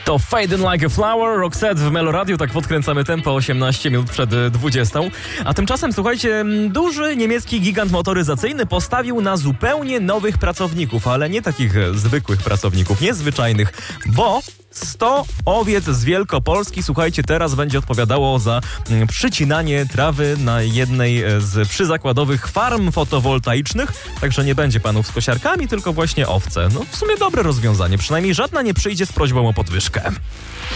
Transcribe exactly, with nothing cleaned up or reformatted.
To Fading Like a Flower, Roxette w Meloradiu, tak podkręcamy tempo osiemnaście minut przed dwudziestą. A tymczasem, słuchajcie, duży niemiecki gigant motoryzacyjny postawił na zupełnie nowych pracowników, ale nie takich zwykłych pracowników, niezwyczajnych, bo sto owiec z Wielkopolski, słuchajcie, teraz będzie odpowiadało za przycinanie trawy na jednej z przyzakładowych farm fotowoltaicznych, także nie będzie panów z kosiarkami, tylko właśnie owce. No w sumie dobre rozwiązanie, przynajmniej żadna nie przyjdzie z prośbą o podwyżkę.